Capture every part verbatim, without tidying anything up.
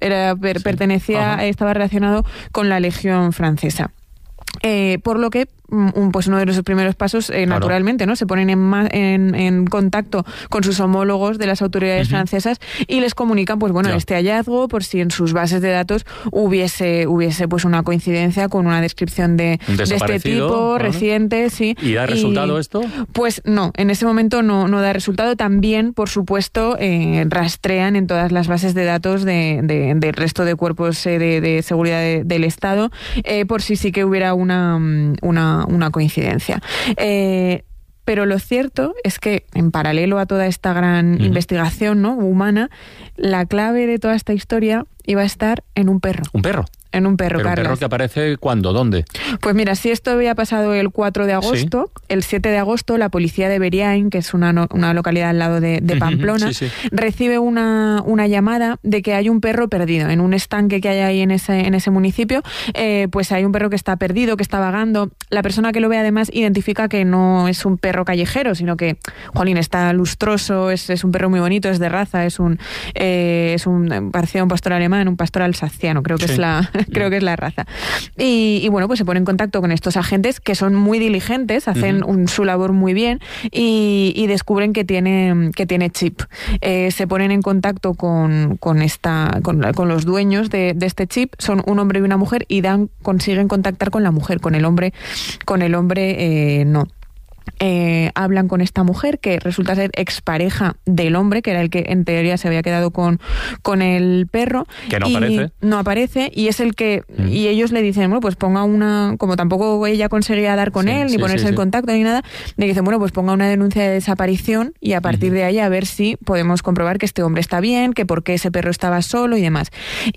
era per, sí. pertenecía, Ajá. estaba relacionado con la Legión Francesa. Eh, por lo que un, pues uno de los primeros pasos, eh, claro. naturalmente, ¿no? Se ponen en, ma- en, en contacto con sus homólogos de las autoridades uh-huh. francesas y les comunican, pues bueno, ya. este hallazgo, por si en sus bases de datos hubiese hubiese pues una coincidencia con una descripción de, de este tipo, ¿vale? reciente, sí. ¿Y da resultado y, esto? Pues no, en ese momento no, no da resultado. También, por supuesto, eh, rastrean en todas las bases de datos de, de, del resto de cuerpos eh, de, de seguridad de, del Estado, eh, por si sí que hubiera una, una una coincidencia. Eh, pero lo cierto es que, en paralelo a toda esta gran uh-huh. investigación, ¿no?, humana, la clave de toda esta historia iba a estar en un perro. ¿Un perro? En un perro, ¿Pero un Carlas. perro que aparece cuándo? ¿Dónde? Pues mira, si esto había pasado el cuatro de agosto, sí. el siete de agosto la policía de Beriain, que es una, no, una localidad al lado de, de Pamplona, sí, sí. recibe una, una llamada de que hay un perro perdido. En un estanque que hay ahí en ese, en ese municipio, eh, pues hay un perro que está perdido, que está vagando. La persona que lo ve además identifica que no es un perro callejero, sino que, jolín, está lustroso, es, es un perro muy bonito, es de raza, es un, eh, es un parecido a un pastor alemán, un pastor alsaciano, creo que, sí. es, la, creo que es la raza. Y, y bueno, pues se pone en contacto con estos agentes que son muy diligentes, hacen uh-huh. un, su labor muy bien y, y descubren que tiene, que tiene chip. Eh, se ponen en contacto con, con, esta, con, con los dueños de, de este chip, son un hombre y una mujer, y dan, consiguen contactar con la mujer, con el hombre, con el hombre eh, no. Eh, hablan con esta mujer que resulta ser expareja del hombre, que era el que en teoría se había quedado con, con el perro, que no y aparece no aparece y es el que mm. y ellos le dicen, bueno, pues ponga una, como tampoco ella conseguía dar con sí, él ni sí, ponerse sí, en sí. contacto ni nada, le dicen, bueno, pues ponga una denuncia de desaparición y a partir uh-huh. de ahí a ver si podemos comprobar que este hombre está bien, que por qué ese perro estaba solo y demás.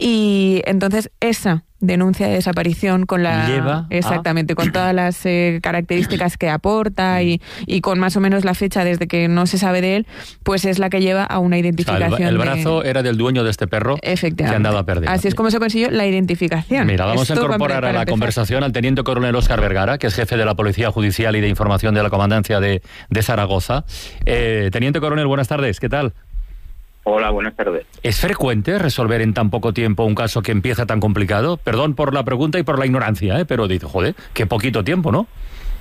Y entonces esa denuncia de desaparición con la Lleva exactamente a... con todas las eh, características que aporta y, y con más o menos la fecha desde que no se sabe de él, pues es la que lleva a una identificación. O sea, el, el brazo de... era del dueño de este perro que andaba perdido. Así es como se consiguió la identificación. Mira, vamos Esto a incorporar a la empezar. conversación al teniente coronel Óscar Vergara, que es jefe de la Policía Judicial y de Información de la Comandancia de, de Zaragoza. Eh, teniente coronel, buenas tardes, ¿qué tal? Hola, buenas tardes. ¿Es frecuente resolver en tan poco tiempo un caso que empieza tan complicado? Perdón por la pregunta y por la ignorancia, ¿eh? Pero dice, joder, qué poquito tiempo, ¿no?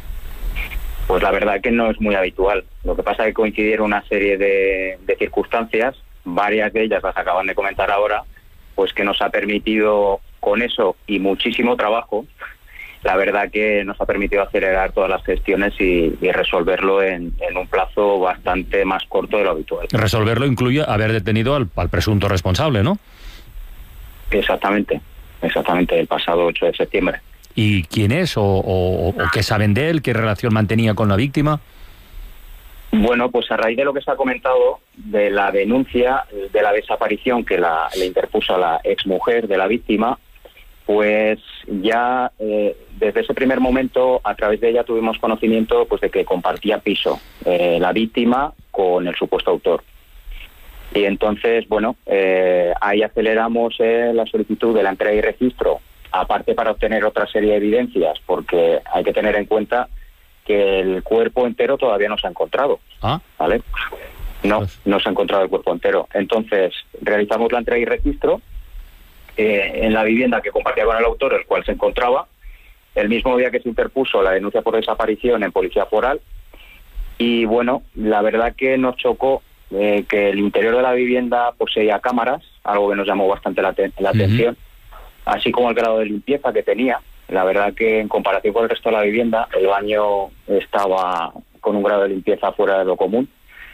Pues la verdad que no es muy habitual. Lo que pasa es que coincidieron una serie de, de circunstancias, varias de ellas las acaban de comentar ahora, pues que nos ha permitido, con eso y muchísimo trabajo, la verdad que nos ha permitido acelerar todas las gestiones y, y resolverlo en, en un plazo bastante más corto de lo habitual. Resolverlo incluye haber detenido al, al presunto responsable, ¿no? Exactamente, exactamente, el pasado ocho de septiembre. ¿Y quién es o, o, o qué saben de él? ¿Qué relación mantenía con la víctima? Bueno, pues a raíz de lo que se ha comentado, de la denuncia de la desaparición que la, le interpuso a la exmujer de la víctima, pues ya eh, desde ese primer momento, a través de ella tuvimos conocimiento pues de que compartía piso eh, la víctima con el supuesto autor. Y entonces, bueno, eh, ahí aceleramos eh, la solicitud de la entrega y registro, aparte para obtener otra serie de evidencias, porque hay que tener en cuenta que el cuerpo entero todavía no se ha encontrado. ¿Ah? ¿Vale? No, no se ha encontrado el cuerpo entero. Entonces, realizamos la entrega y registro Eh, en la vivienda que compartía con el autor, el cual se encontraba, el mismo día que se interpuso la denuncia por desaparición en Policía Foral. Y bueno, la verdad que nos chocó eh, que el interior de la vivienda poseía cámaras, algo que nos llamó bastante la, te- la atención, uh-huh. así como el grado de limpieza que tenía. La verdad que en comparación con el resto de la vivienda, el baño estaba con un grado de limpieza fuera de lo común.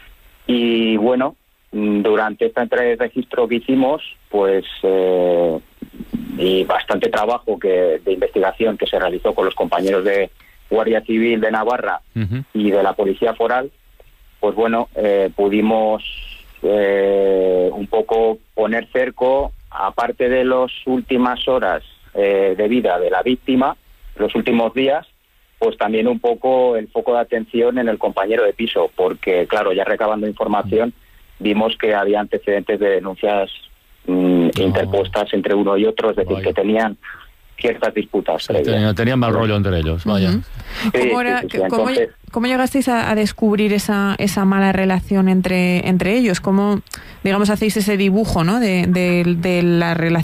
Y bueno, durante esta entrega de registro que hicimos, pues eh, y bastante trabajo que de investigación que se realizó con los compañeros de Guardia Civil de Navarra uh-huh. y de la Policía Foral, pues bueno, eh, pudimos eh, un poco poner cerco, aparte de las últimas horas eh, de vida de la víctima, los últimos días, pues también un poco el foco de atención en el compañero de piso, porque claro, ya recabando información, vimos que había antecedentes de denuncias mmm, no. interpuestas entre uno y otro, es decir, vaya. que tenían ciertas disputas. Sí, tenían, tenían mal rollo entre ellos, vaya. Uh-huh. Sí, ¿Cómo, era, sí, sí, sí. ¿cómo, Entonces, ¿Cómo llegasteis a, a descubrir esa esa mala relación entre entre ellos? ¿Cómo, digamos, hacéis ese dibujo, ¿no?, de, de, de la relación